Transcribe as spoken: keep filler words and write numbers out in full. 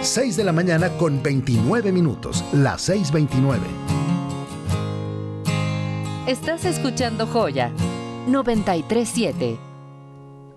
seis de la mañana con veintinueve minutos, las seis veintinueve. Estás escuchando Joya noventa y tres punto siete.